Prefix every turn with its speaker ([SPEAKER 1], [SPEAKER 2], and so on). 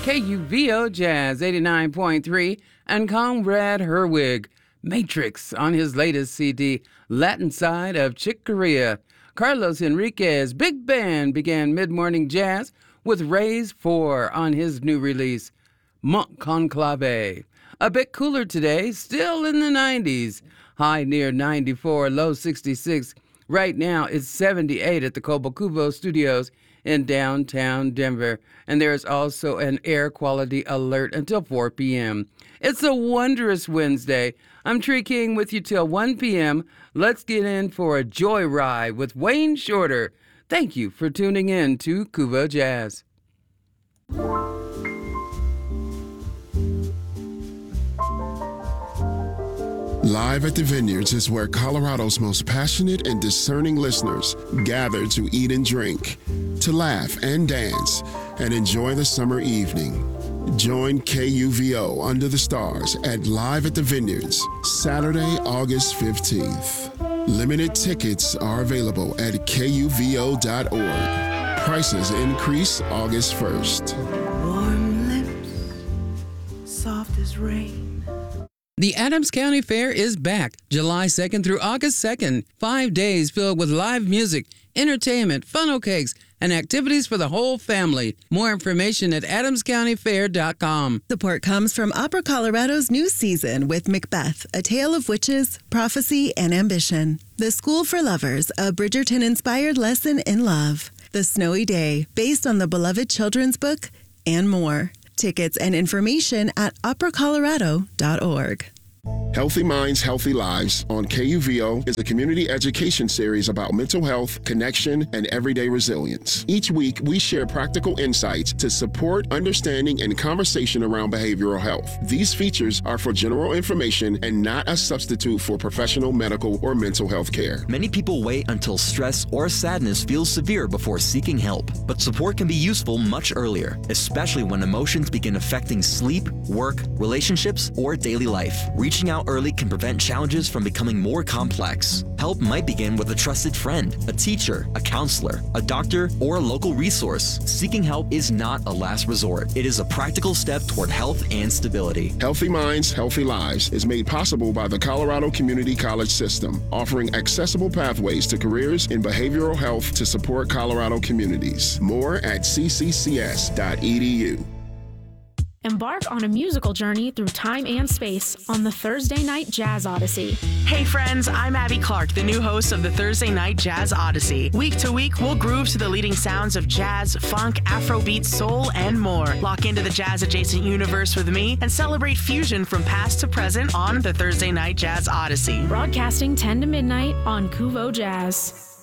[SPEAKER 1] KUVO Jazz 89.3 and Conrad Herwig, Matrix on his latest CD, Latin Side of Chick Corea. Carlos Enriquez Big Band began mid-morning jazz with Raise 4 on his new release, Monk Conclave. A bit cooler today, still in the 90s. High near 94, low 66. Right now it's 78 at the Cobo Studios in downtown Denver. And there is also an air quality alert until 4 p.m. It's a wondrous Wednesday. I'm Tree King with you till 1 p.m. Let's get in for a joyride with Wayne Shorter. Thank you for tuning in to KUVO Jazz.
[SPEAKER 2] Live at the Vineyards is where Colorado's most passionate and discerning listeners gather to eat and drink, to laugh and dance, and enjoy the summer evening. Join KUVO Under the Stars at Live at the Vineyards, Saturday, August 15th. Limited tickets are available at KUVO.org. Prices increase August 1st.
[SPEAKER 3] Warm lips, soft as rain.
[SPEAKER 1] The Adams County Fair is back July 2nd through August 2nd. 5 days filled with live music, entertainment, funnel cakes, and activities for the whole family. More information at adamscountyfair.com.
[SPEAKER 4] Support comes from Opera Colorado's new season with Macbeth, A Tale of Witches, Prophecy, and Ambition. The School for Lovers, a Bridgerton-inspired lesson in love. The Snowy Day, based on the beloved children's book, and more. Tickets and information at operacolorado.org.
[SPEAKER 2] Healthy Minds, Healthy Lives on KUVO is a community education series about mental health, connection, and everyday resilience. Each week, we share practical insights to support understanding and conversation around behavioral health. These features are for general information and not a substitute for professional medical or mental health care.
[SPEAKER 5] Many people wait until stress or sadness feels severe before seeking help, but support can be useful much earlier, especially when emotions begin affecting sleep, work, relationships, or daily life. Reaching out early can prevent challenges from becoming more complex. Help might begin with a trusted friend, a teacher, a counselor, a doctor, or a local resource. Seeking help is not a last resort. It is a practical step toward health and stability.
[SPEAKER 2] Healthy Minds, Healthy Lives is made possible by the Colorado Community College System, offering accessible pathways to careers in behavioral health to support Colorado communities. More at cccs.edu.
[SPEAKER 6] Embark on a musical journey through time and space on the Thursday Night Jazz Odyssey.
[SPEAKER 7] Hey friends, I'm Abby Clark, the new host of the Thursday Night Jazz Odyssey. Week to week, we'll groove to the leading sounds of jazz, funk, Afrobeat, soul, and more. Lock into the jazz-adjacent universe with me and celebrate fusion from past to present on the Thursday Night Jazz Odyssey.
[SPEAKER 6] Broadcasting 10 to midnight on KUVO Jazz.